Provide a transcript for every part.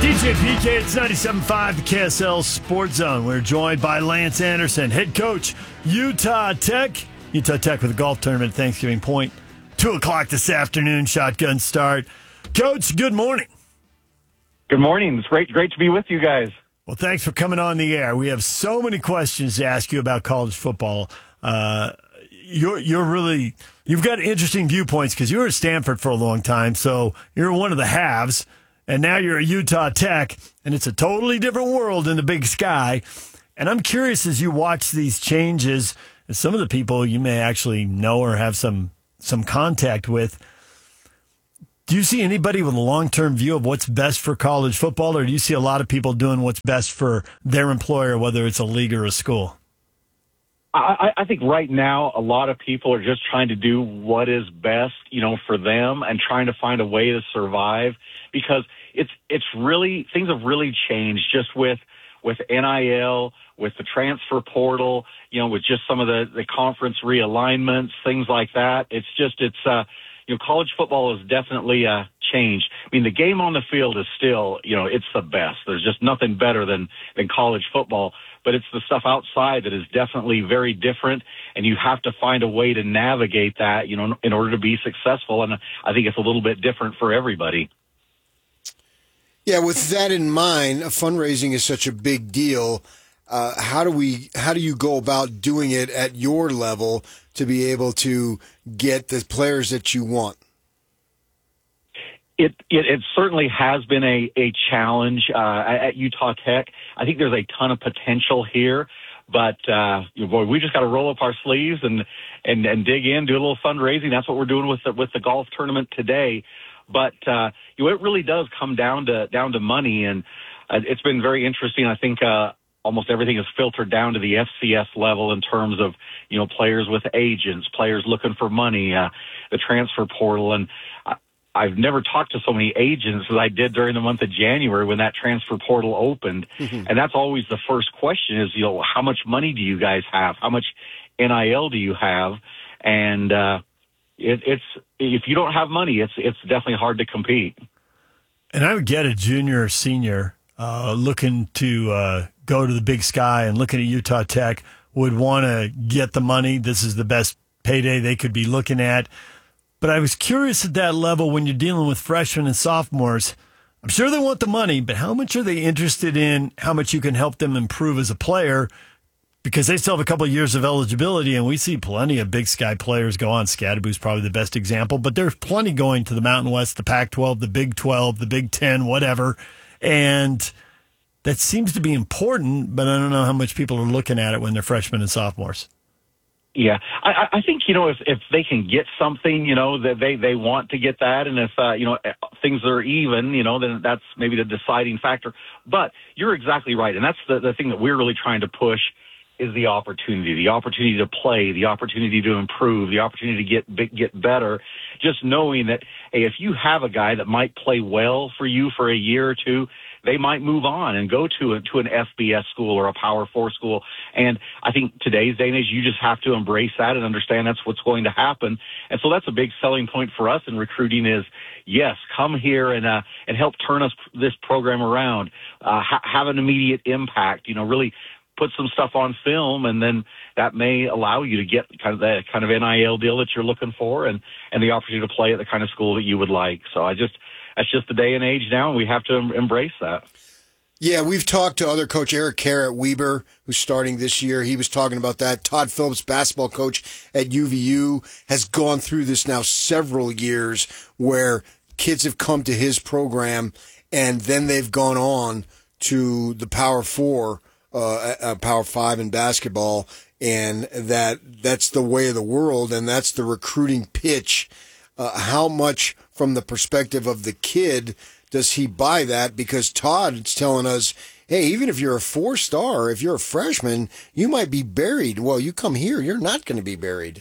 DJ PK, it's 97.5, the KSL Sports Zone. We're joined by Lance Anderson, head coach, Utah Tech. Utah Tech with a golf tournament at Thanksgiving Point. 2 o'clock this afternoon, shotgun start. Coach, good morning. Good morning. It's great to be with you guys. Well, thanks for coming on the air. We have so many questions to ask you about college football. You've got interesting viewpoints because you were at Stanford for a long time, so you're one of the halves. And now you're at Utah Tech, and it's a totally different world in the Big Sky. And I'm curious, as you watch these changes, and some of the people you may actually know or have some contact with, do you see anybody with a long-term view of what's best for college football, or do you see a lot of people doing what's best for their employer, whether it's a league or a school? I think right now a lot of people are just trying to do what is best, for them and trying to find a way to survive, because it's really, things have really changed just with NIL, with the transfer portal, with just some of the conference realignments, things like that. College football has definitely changed. I mean, the game on the field is still, it's the best. There's just nothing better than college football. But it's the stuff outside that is definitely very different, and you have to find a way to navigate that, in order to be successful. And I think it's a little bit different for everybody. Yeah, with that in mind, fundraising is such a big deal. How do you go about doing it at your level to be able to get the players that you want? It certainly has been a challenge at Utah Tech. I think there's a ton of potential here, but we just got to roll up our sleeves and dig in, do a little fundraising. That's what we're doing with the golf tournament today. But it really does come down to money, and it's been very interesting. I think almost everything is filtered down to the FCS level in terms of players with agents, players looking for money, the transfer portal, and I've never talked to so many agents as I did during the month of January when that transfer portal opened. Mm-hmm. And that's always the first question is, how much money do you guys have? How much NIL do you have? And it's if you don't have money, it's definitely hard to compete. And I would get a junior or senior looking to go to the Big Sky and looking at Utah Tech would want to get the money. This is the best payday they could be looking at. But I was curious at that level when you're dealing with freshmen and sophomores. I'm sure they want the money, but how much are they interested in how much you can help them improve as a player? Because they still have a couple of years of eligibility, and we see plenty of Big Sky players go on. Scadaboo's probably the best example, but there's plenty going to the Mountain West, the Pac-12, the Big 12, the Big 10, whatever. And that seems to be important, but I don't know how much people are looking at it when they're freshmen and sophomores. Yeah, I think, if they can get something, that they want to get that. And if, things are even, then that's maybe the deciding factor. But you're exactly right. And that's the thing that we're really trying to push is the opportunity to play, the opportunity to improve, the opportunity to get better. Just knowing that, hey, if you have a guy that might play well for you for a year or two, they might move on and go to an FBS school or a Power 4 school. And I think today's day and age, you just have to embrace that and understand that's what's going to happen. And so that's a big selling point for us in recruiting is, yes, come here and help turn this program around, have an immediate impact, really put some stuff on film, and then that may allow you to get kind of NIL deal that you're looking for and the opportunity to play at the kind of school that you would like. So that's just the day and age now, and we have to embrace that. Yeah, we've talked to other coach Eric Kerr at Weber, who's starting this year. He was talking about that. Todd Phillips, basketball coach at UVU, has gone through this now several years where kids have come to his program, and then they've gone on to the Power 4, Power 5 in basketball, and that's the way of the world, and that's the recruiting pitch. How much from the perspective of the kid does he buy that? Because Todd is telling us, hey, even if you're a 4-star, if you're a freshman, you might be buried. Well, you come here, you're not going to be buried.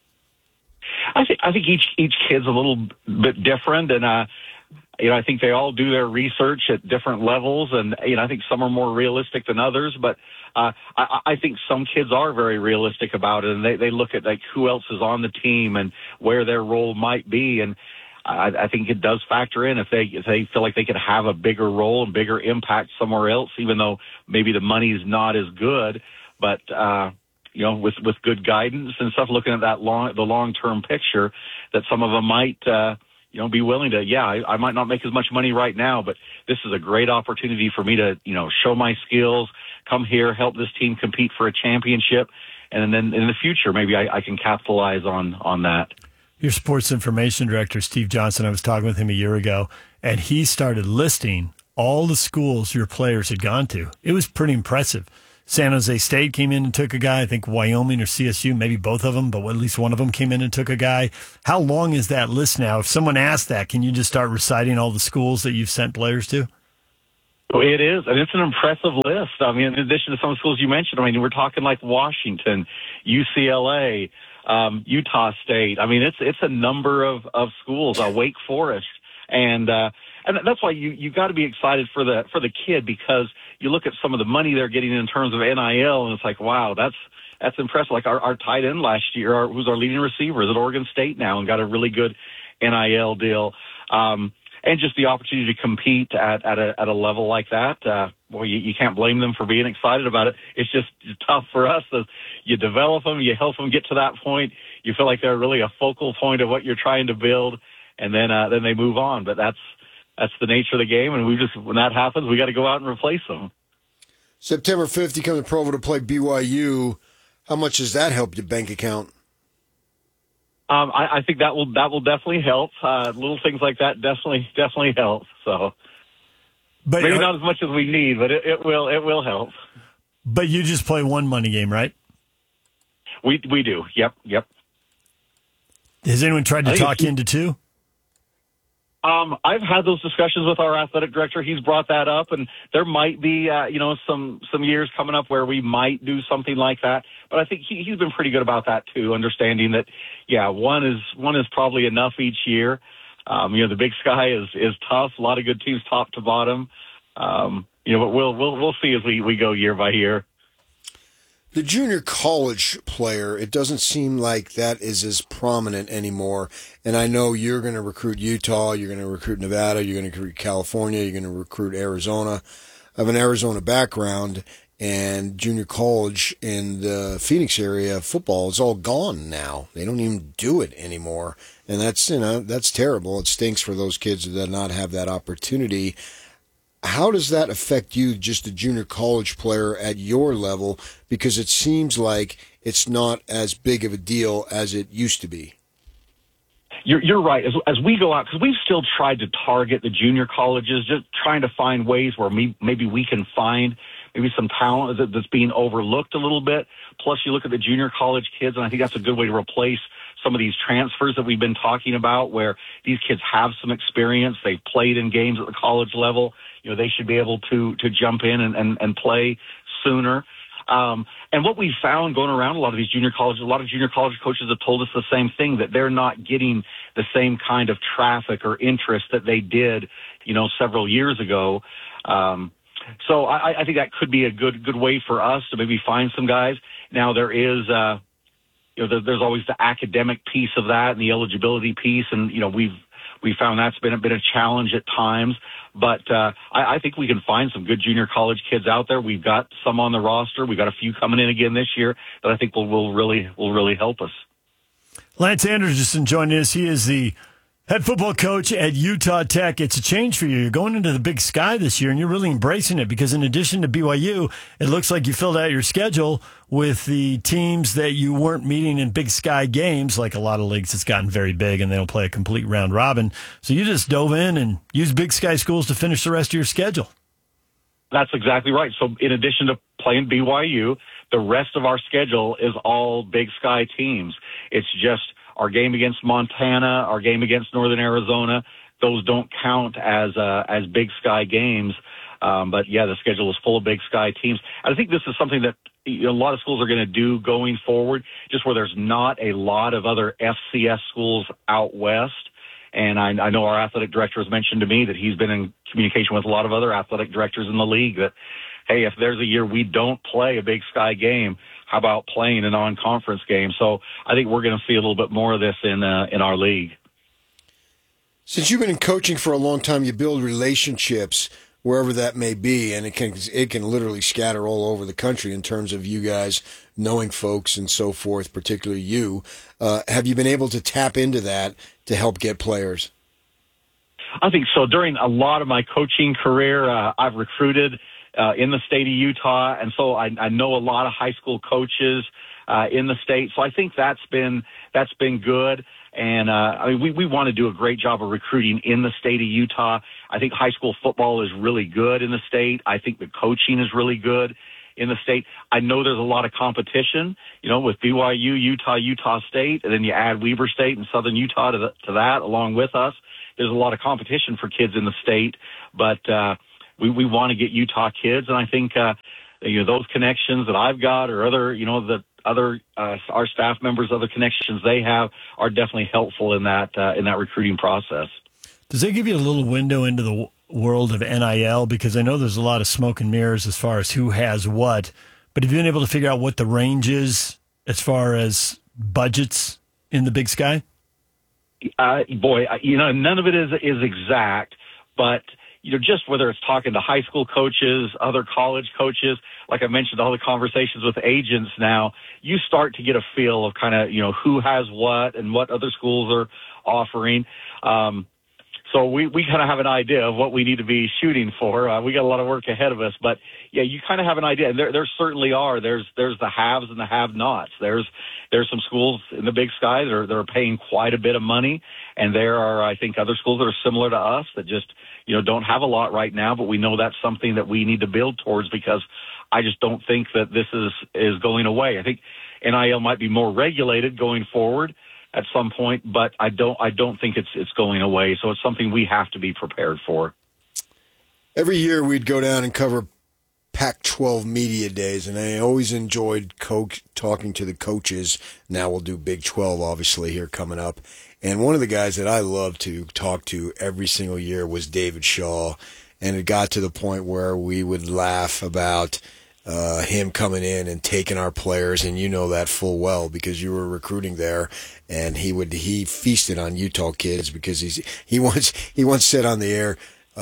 I think each kid's a little bit different, and I think they all do their research at different levels, and I think some are more realistic than others. But I think some kids are very realistic about it, and they look at who else is on the team and where their role might be. And I think it does factor in if they feel like they could have a bigger role and bigger impact somewhere else, even though maybe the money's not as good. But with good guidance and stuff, looking at the long-term picture, that some of them might be willing to. Yeah, I might not make as much money right now, but this is a great opportunity for me to show my skills, come here, help this team compete for a championship, and then in the future maybe I can capitalize on that. Your sports information director, Steve Johnson, I was talking with him a year ago, and he started listing all the schools your players had gone to. It was pretty impressive. San Jose State came in and took a guy. I think Wyoming or CSU, maybe both of them, but at least one of them came in and took a guy. How long is that list now? If someone asks that, can you just start reciting all the schools that you've sent players to? It is, and it's an impressive list. I mean, in addition to some of the schools you mentioned, I mean, we're talking like Washington, UCLA, Utah State. I mean, it's a number of schools. Wake Forest, and that's why you got to be excited for the kid, because you look at some of the money they're getting in terms of NIL, and it's like, wow, that's impressive. Like our tight end last year, who's our leading receiver, is at Oregon State now and got a really good NIL deal. And just the opportunity to compete at a level like that, you can't blame them for being excited about it. It's just tough for us. You develop them, you help them get to that point. You feel like they're really a focal point of what you're trying to build, and then they move on. But that's the nature of the game, and when that happens, we got to go out and replace them. September 5th, you come to Provo to play BYU. How much does that help your bank account? I think that will definitely help. Little things like that definitely help. So, but maybe not as much as we need, but it will help. But you just play one money game, right? We do. Yep. Has anyone tried to talk you into two? I've had those discussions with our athletic director. He's brought that up, and there might be, some years coming up where we might do something like that. But I think he's been pretty good about that too, understanding that, one is probably enough each year. The Big Sky is tough. A lot of good teams, top to bottom. But we'll see as we go year by year. The junior college player, it doesn't seem like that is as prominent anymore. And I know you're going to recruit Utah, you're going to recruit Nevada, you're going to recruit California, you're going to recruit Arizona. I have an Arizona background, and junior college in the Phoenix area football is all gone now. They don't even do it anymore. And that's terrible. It stinks for those kids that not have that opportunity. How does that affect you, just a junior college player at your level? Because it seems like it's not as big of a deal as it used to be. You're right. As we go out, because we've still tried to target the junior colleges, just trying to find ways where maybe we can find maybe some talent that's being overlooked a little bit. Plus, you look at the junior college kids, and I think that's a good way to replace some of these transfers that we've been talking about, where these kids have some experience. They've played in games at the college level. They should be able to jump in and play sooner. And what we found going around a lot of junior college coaches have told us the same thing, that they're not getting the same kind of traffic or interest that they did, several years ago. So I think that could be a good way for us to maybe find some guys. Now there is, there's always the academic piece of that and the eligibility piece. And, we found that's been a challenge at times, but I think we can find some good junior college kids out there. We've got some on the roster. We've got a few coming in again this year that I think will really help us. Lance Anderson joining us. He is the head football coach at Utah Tech. It's a change for you. You're going into the Big Sky this year, and you're really embracing it, because in addition to BYU, it looks like you filled out your schedule with the teams that you weren't meeting in Big Sky games. Like a lot of leagues, it's gotten very big, and they don't play a complete round robin. So you just dove in and used Big Sky schools to finish the rest of your schedule. That's exactly right. So in addition to playing BYU, the rest of our schedule is all Big Sky teams. It's just our game against Montana, our game against Northern Arizona, those don't count as Big Sky games. But the schedule is full of Big Sky teams. And I think this is something that a lot of schools are going to do going forward, just where there's not a lot of other FCS schools out west. And I know our athletic director has mentioned to me that he's been in communication with a lot of other athletic directors in the league that, hey, if there's a year we don't play a Big Sky game, how about playing a non-conference game? So I think we're going to see a little bit more of this in our league. Since you've been in coaching for a long time, you build relationships wherever that may be, and it can literally scatter all over the country in terms of you guys knowing folks and so forth, particularly you. Have you been able to tap into that to help get players? I think so. During a lot of my coaching career, I've recruited in the state of Utah, and so I know a lot of high school coaches in the state. So I think that's been good. And I mean, we want to do a great job of recruiting in the state of Utah. I think high school football is really good in the state. I think the coaching is really good in the state. I know there's a lot of competition, with BYU, Utah State, and then you add Weber State and Southern Utah to that along with us. There's a lot of competition for kids in the state, but we want to get Utah kids, and I think those connections that I've got or other our staff members, other connections they have are definitely helpful in that recruiting process. Does that give you a little window into the world of NIL? Because I know there's a lot of smoke and mirrors as far as who has what, but have you been able to figure out what the range is as far as budgets in the Big Sky? None of it is exact, but just whether it's talking to high school coaches, other college coaches, like I mentioned, all the conversations with agents now, you start to get a feel of kind of, who has what and what other schools are offering. So we kind of have an idea of what we need to be shooting for. We got a lot of work ahead of us, but yeah, you kind of have an idea. And there certainly are. There's the haves and the have-nots. There's some schools in the Big Sky that are paying quite a bit of money, and there are, I think, other schools that are similar to us that just don't have a lot right now. But we know that's something that we need to build towards, because I just don't think that this is going away. I think NIL might be more regulated going forward at some point, but I don't think it's going away. So it's something we have to be prepared for. Every year we'd go down and cover Pac-12 media days, and I always enjoyed talking to the coaches. Now we'll do Big 12, obviously, here coming up. And one of the guys that I loved to talk to every single year was David Shaw, and it got to the point where we would laugh about him coming in and taking our players, and you know that full well because you were recruiting there, and he feasted on Utah kids because he once said on the air,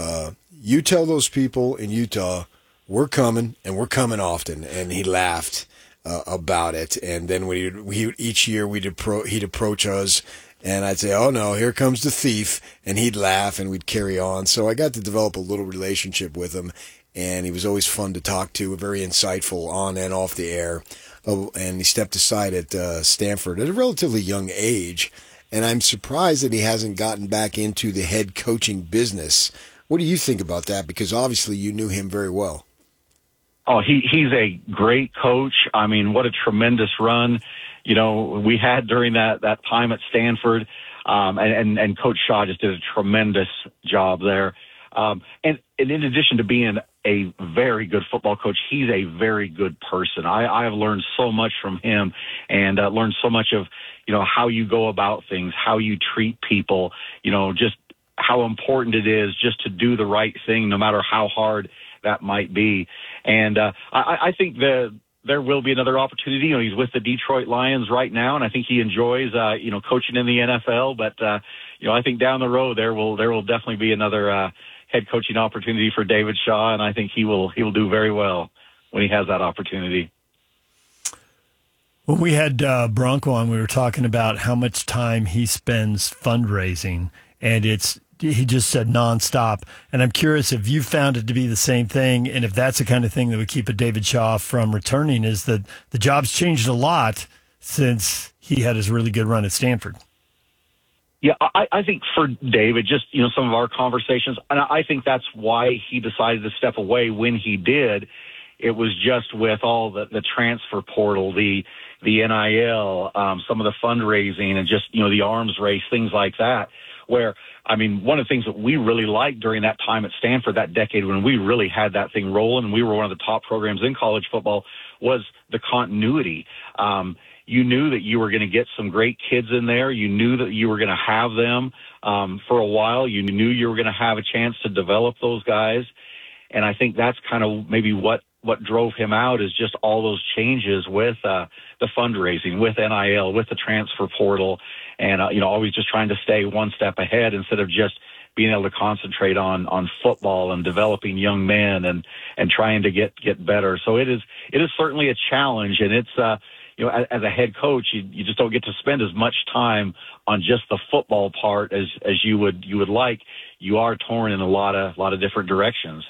you tell those people in Utah we're coming and we're coming often, and he laughed about it. And then each year he'd approach us, and I'd say, oh no, here comes the thief, and he'd laugh and we'd carry on. So I got to develop a little relationship with him. And he was always fun to talk to, very insightful on and off the air. And he stepped aside at Stanford at a relatively young age. And I'm surprised that he hasn't gotten back into the head coaching business. What do you think about that? Because obviously you knew him very well. Oh, he's a great coach. I mean, what a tremendous run, we had during that time at Stanford. And Coach Shaw just did a tremendous job there. And in addition to being a very good football coach, he's a very good person. I have learned so much from him, and learned so much of, how you go about things, how you treat people, just how important it is just to do the right thing, no matter how hard that might be. And I think there will be another opportunity. He's with the Detroit Lions right now, and I think he enjoys, coaching in the NFL. But, I think down the road there will definitely be another head coaching opportunity for David Shaw, and I think he will do very well when he has that opportunity. When we had Bronco on, we were talking about how much time he spends fundraising, and he just said nonstop. And I'm curious if you found it to be the same thing, and if that's the kind of thing that would keep a David Shaw from returning, is that the job's changed a lot since he had his really good run at Stanford. Yeah, I think for David, just, some of our conversations, and I think that's why he decided to step away when he did. It was just with all the transfer portal, the NIL, some of the fundraising, and just, the arms race, things like that, where, I mean, one of the things that we really liked during that time at Stanford, that decade when we really had that thing rolling, and we were one of the top programs in college football, was the continuity. You knew that you were going to get some great kids in there. You knew that you were going to have them for a while. You knew you were going to have a chance to develop those guys. And I think that's kind of maybe what what drove him out is just all those changes with the fundraising, with NIL, with the transfer portal, and always just trying to stay one step ahead instead of just being able to concentrate on football and developing young men and trying to get better. So it is certainly a challenge, and it's as a head coach, you just don't get to spend as much time on just the football part as you would like. You are torn in a lot of different directions.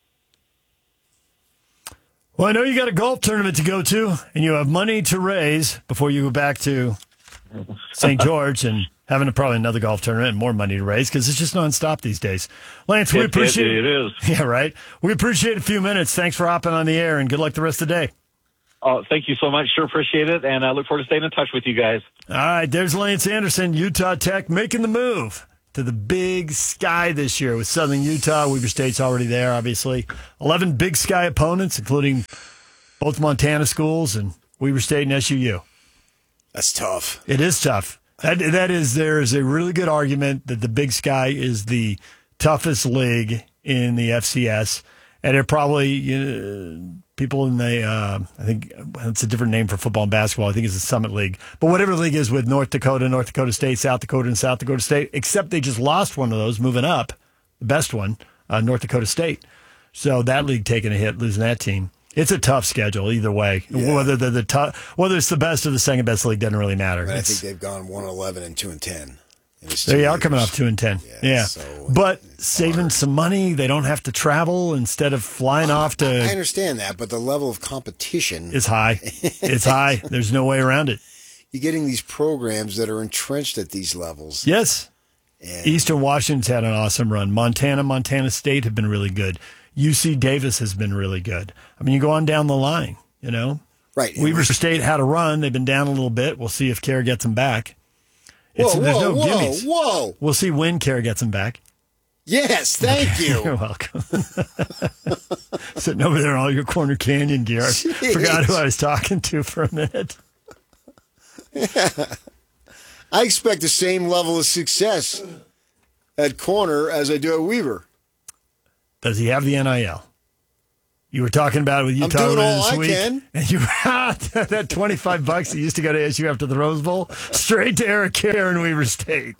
Well, I know you got a golf tournament to go to, and you have money to raise before you go back to St. George and having probably another golf tournament and more money to raise because it's just nonstop these days. Lance, we appreciate it. It is. Yeah, right. We appreciate a few minutes. Thanks for hopping on the air, and good luck the rest of the day. Oh, thank you so much. Sure appreciate it, and I look forward to staying in touch with you guys. All right, there's Lance Anderson, Utah Tech, making the move to the Big Sky this year with Southern Utah. Weber State's already there, obviously. 11 Big Sky opponents, including both Montana schools and Weber State and SUU. That's tough. It is tough. There is a really good argument that the Big Sky is the toughest league in the FCS, and it probably people in the I think it's a different name for football and basketball. I think it's the Summit League, but whatever league is with North Dakota State, South Dakota, and South Dakota State, except they just lost one of those, moving up, the best one, North Dakota State. So that league taking a hit, losing that team. It's a tough schedule either way. Yeah. Whether it's the best or the second best league doesn't really matter. I think they've gone 1-11 and 2-10. They are coming off 2-10. Yeah. So but saving hard. Some money, they don't have to travel instead of flying off to. I understand that, but the level of competition is high. It's high. There's no way around it. You're getting these programs that are entrenched at these levels. Yes. And Eastern Washington's had an awesome run. Montana State have been really good. UC Davis has been really good. I mean, you go on down the line, Right. Weber State had a run. They've been down a little bit. We'll see if Kerr gets them back. There's no gimmies. Whoa. We'll see when Kerr gets them back. Yes, thank you. You're welcome. Sitting over there in all your Corner Canyon gear. I forgot who I was talking to for a minute. Yeah. I expect the same level of success at Corner as I do at Weber. Does he have the NIL? You were talking about it with Utah I'm doing all this I week, can. And you that $25 that used to go to SU after the Rose Bowl, straight to Eric Kerr and Weber State.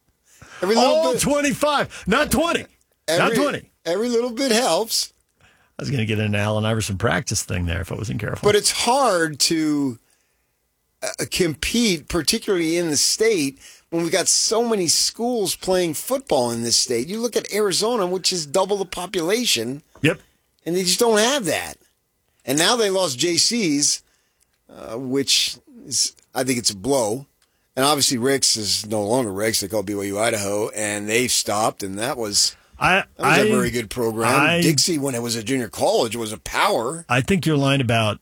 All 25, not 20. Not 20. Every little bit helps. I was going to get an Allen Iverson practice thing there if I wasn't careful. But it's hard to compete, particularly in the state, when we've got so many schools playing football in this state. You look at Arizona, which is double the population. Yep. And they just don't have that. And now they lost JC's, which is, I think it's a blow. And obviously Rick's is no longer Rick's. They call it BYU Idaho, and they've stopped, and that was a very good program. Dixie, when it was a junior college, was a power. I think your line about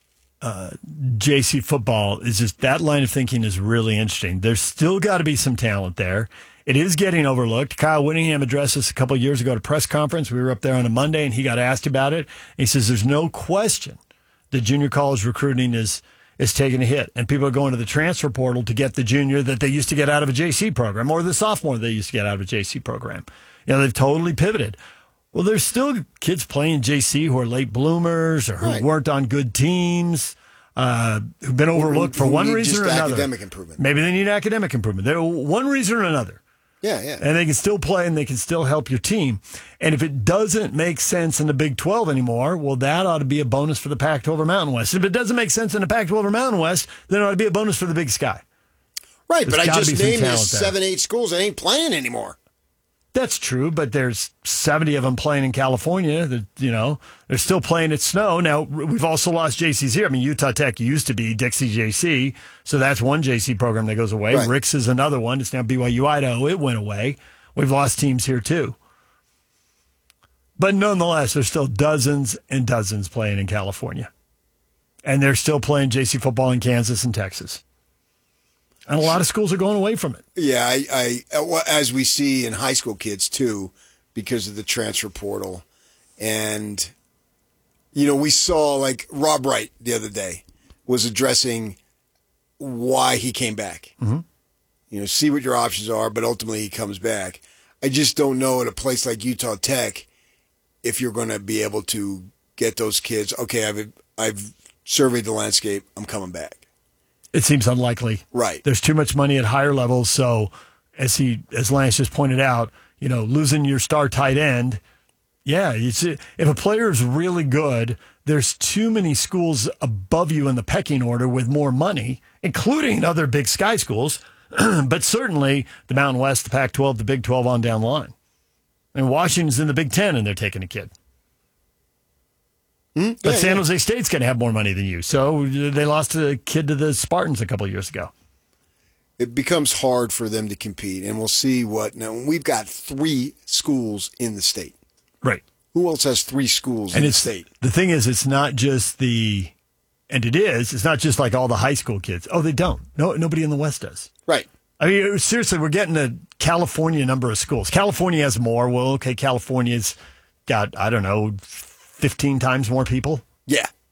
JC football is just that line of thinking is really interesting. There's still got to be some talent there. It is getting overlooked. Kyle Whittingham addressed us a couple of years ago at a press conference. We were up there on a Monday, and he got asked about it. He says there's no question that junior college recruiting is taking a hit, and people are going to the transfer portal to get the junior that they used to get out of a JC program or the sophomore they used to get out of a JC program. They've totally pivoted. Well, there's still kids playing JC who are late bloomers or who weren't on good teams, who've been overlooked for one reason or another. Academic improvement. Maybe they need academic improvement. They're one reason or another. Yeah. And they can still play and they can still help your team. And if it doesn't make sense in the Big 12 anymore, well, that ought to be a bonus for the Pac-12 or Mountain West. If it doesn't make sense in the Pac-12 or Mountain West, then it ought to be a bonus for the Big Sky. Right, but I just named 7-8 schools that ain't playing anymore. That's true, but there's 70 of them playing in California. That they're still playing at Snow. Now, we've also lost JCs here. I mean, Utah Tech used to be Dixie JC, so that's one JC program that goes away. Right. Rick's is another one. It's now BYU Idaho. It went away. We've lost teams here, too. But nonetheless, there's still dozens and dozens playing in California. And they're still playing JC football in Kansas and Texas. And a lot of schools are going away from it. Yeah, as we see in high school kids, too, because of the transfer portal. And, we saw, like, Rob Wright the other day was addressing why he came back. Mm-hmm. See what your options are, but ultimately he comes back. I just don't know at a place like Utah Tech if you're going to be able to get those kids, okay, I've surveyed the landscape, I'm coming back. It seems unlikely. Right. There's too much money at higher levels. So as Lance just pointed out, losing your star tight end, if a player is really good, there's too many schools above you in the pecking order with more money, including other Big Sky schools, but certainly the Mountain West, the Pac-12, the Big 12 on down the line. And Washington's in the Big 10, and they're taking a kid. But San Jose State's going to have more money than you. So they lost a kid to the Spartans a couple of years ago. It becomes hard for them to compete, and we'll see now, we've got 3 schools in the state. Right. Who else has 3 schools in the state? The thing is, it's not just it's not just like all the high school kids. Oh, they don't. No, nobody in the West does. Right. I mean, seriously, we're getting a California number of schools. California has more. Well, okay, California's got, 15 times more people. Yeah.